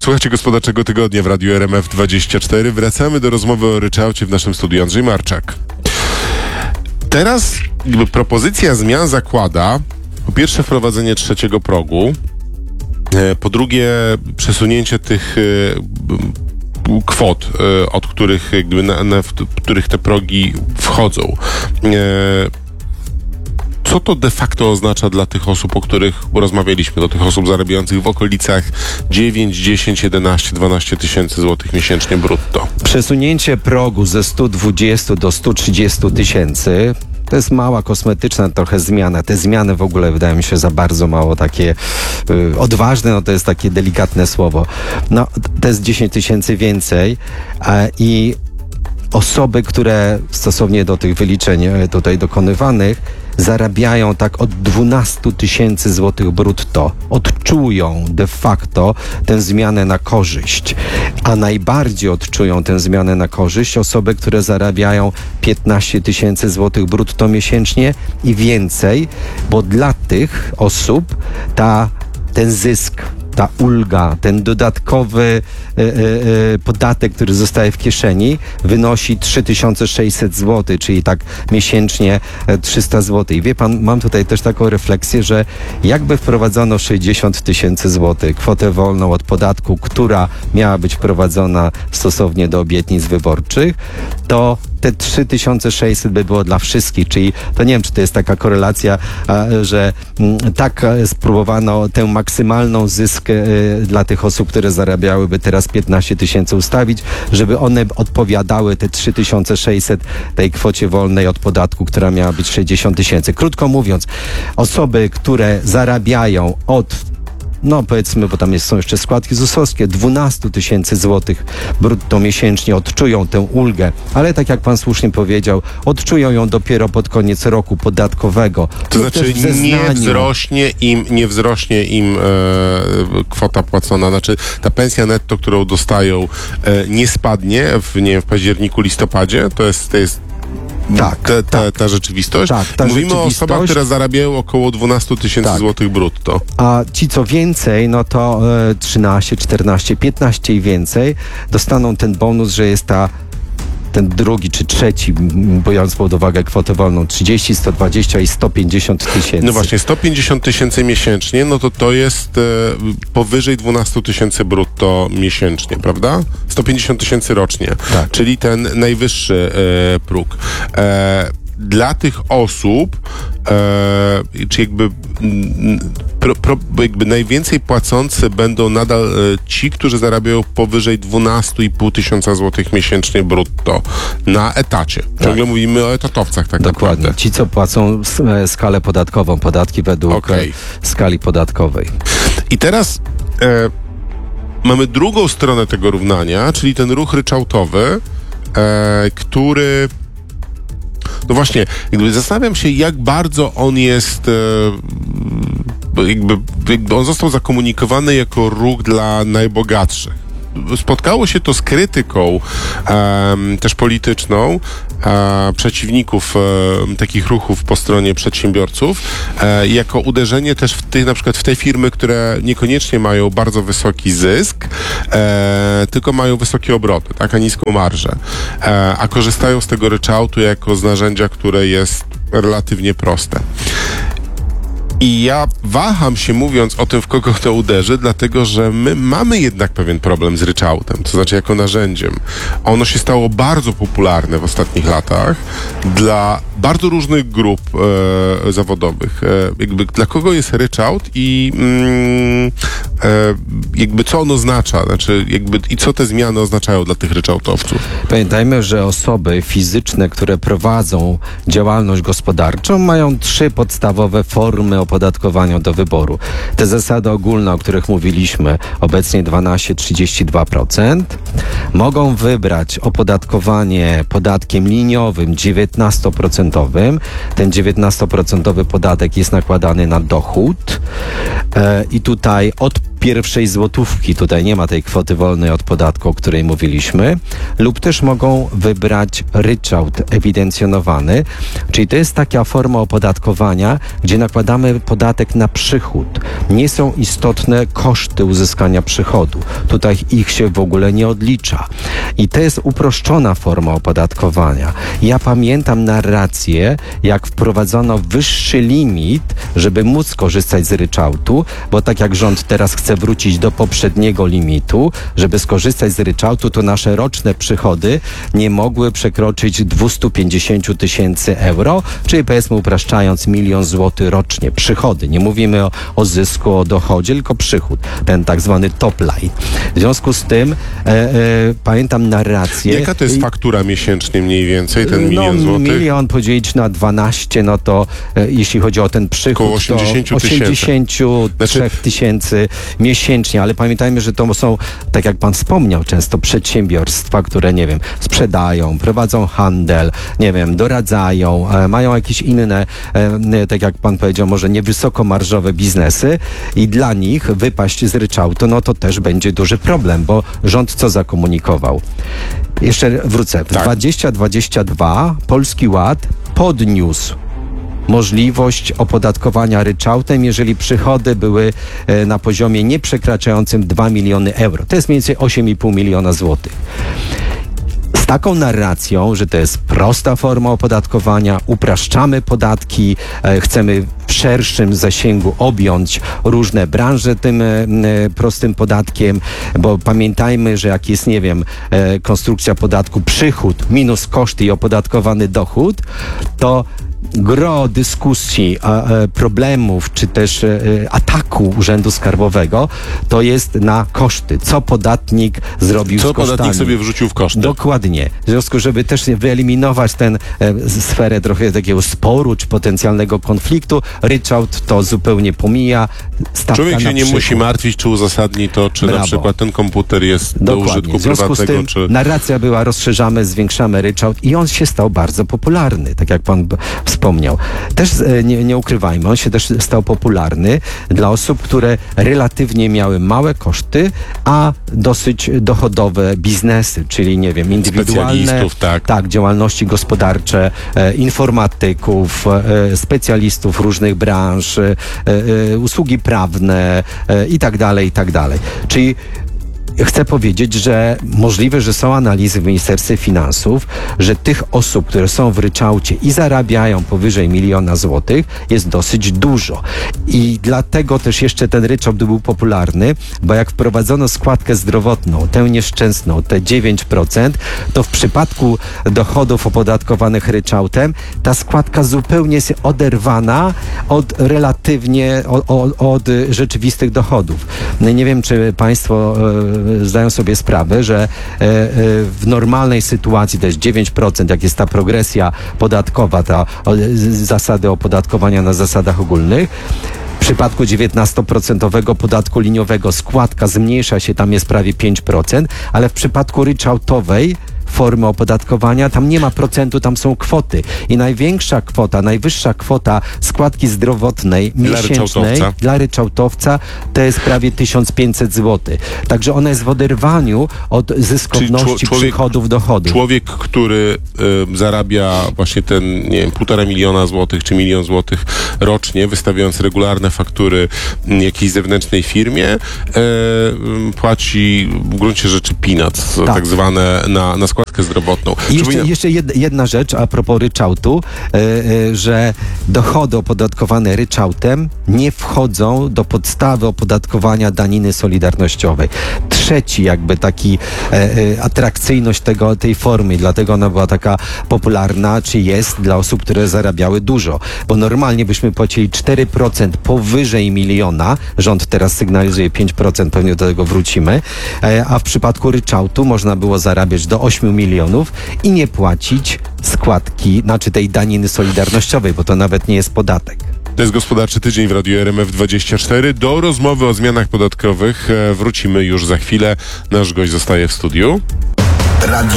Słuchajcie Gospodarczego Tygodnia w Radiu RMF24. Wracamy do rozmowy o ryczałcie w naszym studiu. Andrzej Marczak. Teraz propozycja zmian zakłada po pierwsze wprowadzenie trzeciego progu, po drugie przesunięcie tych kwot, od których w których te progi wchodzą. Co to de facto oznacza dla tych osób, o których rozmawialiśmy, do tych osób zarabiających w okolicach 9, 10, 11, 12 tysięcy złotych miesięcznie brutto? Przesunięcie progu ze 120 do 130 tysięcy to jest mała, kosmetyczna trochę zmiana. Te zmiany w ogóle wydają mi się za bardzo mało takie odważne, no to jest takie delikatne słowo. No, to jest 10 tysięcy więcej i osoby, które stosownie do tych wyliczeń tutaj dokonywanych zarabiają tak od 12 tysięcy złotych brutto, odczują de facto tę zmianę na korzyść. A najbardziej odczują tę zmianę na korzyść osoby, które zarabiają 15 tysięcy złotych brutto miesięcznie i więcej, bo dla tych osób ten zysk, ta ulga, ten dodatkowy podatek, który zostaje w kieszeni, wynosi 3600 zł, czyli tak miesięcznie 300 zł. I wie pan, mam tutaj też taką refleksję, że jakby wprowadzono 60 tysięcy złotych, kwotę wolną od podatku, która miała być wprowadzona stosownie do obietnic wyborczych, to te 3600 by było dla wszystkich, czyli to nie wiem, czy to jest taka korelacja, że tak spróbowano tę maksymalną zysk dla tych osób, które zarabiałyby teraz 15 tysięcy ustawić, żeby one odpowiadały te 3600 tej kwocie wolnej od podatku, która miała być 60 tysięcy. Krótko mówiąc, osoby, które zarabiają od powiedzmy, bo tam są jeszcze składki ZUS-owskie, 12 tysięcy złotych brutto miesięcznie odczują tę ulgę, ale tak jak pan słusznie powiedział, odczują ją dopiero pod koniec roku podatkowego. To znaczy nie wzrośnie im kwota płacona, znaczy ta pensja netto, którą dostają, nie spadnie w październiku, listopadzie, to jest ta rzeczywistość. Tak, Mówimy o osobach, które zarabiają około 12 tysięcy złotych brutto. A ci co więcej, no to 13, 14, 15 i więcej dostaną ten bonus, że jest ten drugi czy trzeci, biorąc pod uwagę kwotę wolną, 30, 120 i 150 tysięcy. No właśnie, 150 tysięcy miesięcznie, no to jest powyżej 12 tysięcy brutto miesięcznie, prawda? 150 tysięcy rocznie, tak. Czyli ten najwyższy próg. Dla tych osób, czy jakby najwięcej płacący będą nadal ci, którzy zarabiają powyżej 12,5 tysiąca złotych miesięcznie brutto na etacie. Ciągle mówimy o etatowcach tak Dokładnie. naprawdę. Ci, co płacą skalę podatkową, podatki według skali podatkowej. I teraz mamy drugą stronę tego równania, czyli ten ruch ryczałtowy, który... No właśnie, zastanawiam się, jak bardzo on jest, jakby on został zakomunikowany jako ruch dla najbogatszych. Spotkało się to z krytyką też polityczną przeciwników takich ruchów po stronie przedsiębiorców, jako uderzenie też na przykład w te firmy, które niekoniecznie mają bardzo wysoki zysk, tylko mają wysokie obroty, tak, a niską marżę, a korzystają z tego ryczałtu jako z narzędzia, które jest relatywnie proste. I ja waham się, mówiąc o tym, w kogo to uderzy, dlatego że my mamy jednak pewien problem z ryczałtem, to znaczy jako narzędziem. Ono się stało bardzo popularne w ostatnich latach dla bardzo różnych grup zawodowych. Jakby dla kogo jest ryczałt i jakby co on oznacza, znaczy i co te zmiany oznaczają dla tych ryczałtowców. Pamiętajmy, że osoby fizyczne, które prowadzą działalność gospodarczą, mają 3 podstawowe formy opodatkowania do wyboru. Te zasady ogólne, o których mówiliśmy, obecnie 12-32%, mogą wybrać opodatkowanie podatkiem liniowym 19%. Ten 19% podatek jest nakładany na dochód i tutaj od pierwszej złotówki. Tutaj nie ma tej kwoty wolnej od podatku, o której mówiliśmy. Lub też mogą wybrać ryczałt ewidencjonowany, czyli to jest taka forma opodatkowania, gdzie nakładamy podatek na przychód. Nie są istotne koszty uzyskania przychodu. Tutaj ich się w ogóle nie odlicza. I to jest uproszczona forma opodatkowania. Ja pamiętam narrację, jak wprowadzono wyższy limit, żeby móc korzystać z ryczałtu, bo tak jak rząd teraz chce wrócić do poprzedniego limitu, żeby skorzystać z ryczałtu, to nasze roczne przychody nie mogły przekroczyć 250 tysięcy euro, czyli powiedzmy upraszczając 1 000 000 złotych rocznie. Przychody. Nie mówimy o zysku, o dochodzie, tylko przychód. Ten tak zwany top line. W związku z tym pamiętam narrację. Jaka to jest faktura miesięcznie mniej więcej, ten 1 000 000 złotych? Milion podzielić na 12, no to jeśli chodzi o ten przychód, około 83 tysięcy miesięcznie, ale pamiętajmy, że to są, tak jak pan wspomniał, często przedsiębiorstwa, które, nie wiem, sprzedają, prowadzą handel, nie wiem, doradzają, mają jakieś inne, tak jak pan powiedział, może niewysokomarżowe biznesy i dla nich wypaść z ryczałtu, no to też będzie duży problem, bo rząd co zakomunikował? Jeszcze wrócę. W 2022 Polski Ład podniósł możliwość opodatkowania ryczałtem, jeżeli przychody były na poziomie nieprzekraczającym 2 miliony euro. To jest mniej więcej 8,5 miliona złotych. Z taką narracją, że to jest prosta forma opodatkowania, upraszczamy podatki, chcemy w szerszym zasięgu objąć różne branże tym prostym podatkiem, bo pamiętajmy, że jak jest, nie wiem, konstrukcja podatku przychód minus koszty i opodatkowany dochód, to gro dyskusji, problemów, czy też ataku Urzędu Skarbowego, to jest na koszty. Co podatnik zrobił z kosztami. Co podatnik sobie wrzucił w koszty. Dokładnie. W związku, żeby też wyeliminować tę sferę trochę takiego sporu, czy potencjalnego konfliktu, ryczałt to zupełnie pomija. Człowiek się nie musi martwić, czy uzasadni to, czy na przykład ten komputer jest do użytku w związku prywatnego, z tym narracja była, rozszerzamy, zwiększamy ryczałt i on się stał bardzo popularny, tak jak pan wspomniał. Też nie ukrywajmy, on się też stał popularny dla osób, które relatywnie miały małe koszty, a dosyć dochodowe biznesy, czyli nie wiem, indywidualne działalności gospodarcze, informatyków, specjalistów różnych branż, usługi prawne i tak dalej, i tak dalej. Czyli chcę powiedzieć, że możliwe, że są analizy w Ministerstwie Finansów, że tych osób, które są w ryczałcie i zarabiają powyżej 1 miliona złotych, jest dosyć dużo. I dlatego też jeszcze ten ryczałt był popularny, bo jak wprowadzono składkę zdrowotną, tę nieszczęsną, te 9%, to w przypadku dochodów opodatkowanych ryczałtem, ta składka zupełnie jest oderwana od relatywnie, od rzeczywistych dochodów. Nie wiem, czy państwo zdają sobie sprawę, że w normalnej sytuacji to jest 9%, jak jest ta progresja podatkowa, zasady opodatkowania na zasadach ogólnych. W przypadku 19% podatku liniowego składka zmniejsza się, tam jest prawie 5%, ale w przypadku ryczałtowej formy opodatkowania, tam nie ma procentu, tam są kwoty. I największa kwota, najwyższa kwota składki zdrowotnej miesięcznej dla ryczałtowca to jest prawie 1500 zł. Także ona jest w oderwaniu od zyskowności przychodów, dochodów. Człowiek, który zarabia właśnie ten, nie wiem, 1,5 miliona złotych czy 1 milion złotych rocznie, wystawiając regularne faktury jakiejś zewnętrznej firmie, płaci w gruncie rzeczy peanuts, tak zwane na składkę zdrowotną. I jeszcze jedna rzecz a propos ryczałtu, że dochody opodatkowane ryczałtem nie wchodzą do podstawy opodatkowania daniny solidarnościowej. Trzeci jakby taki atrakcyjność tej formy, dlatego ona była taka popularna, czy jest dla osób, które zarabiały dużo. Bo normalnie byśmy płacili 4% powyżej 1 miliona, rząd teraz sygnalizuje 5%, pewnie do tego wrócimy, a w przypadku ryczałtu można było zarabiać do 8 milionów i nie płacić składki, znaczy tej daniny solidarnościowej, bo to nawet nie jest podatek. To jest Gospodarczy Tydzień w Radiu RMF24. Do rozmowy o zmianach podatkowych wrócimy już za chwilę. Nasz gość zostaje w studiu.